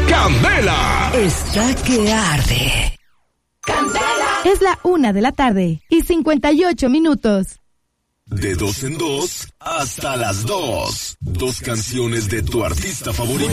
Candela está que arde. Es la 1:58 De 2 en 2 hasta las 2. 2 canciones de tu artista favorito.